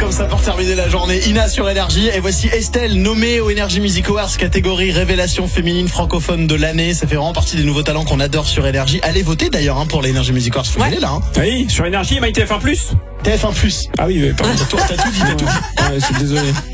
comme ça pour terminer la journée. Ina sur Énergie. Et voici Estelle, nommée au Energy Music Awards catégorie révélation féminine francophone de l'année. Ça fait vraiment partie des nouveaux talents qu'on adore sur Énergie. Allez voter d'ailleurs pour l'Energy Music Awards. Faut y aller là. Oui, sur Énergie, MyTF1+. TF1+. Ah oui, pardon. T'as tout dit, Ouais, c'est désolé.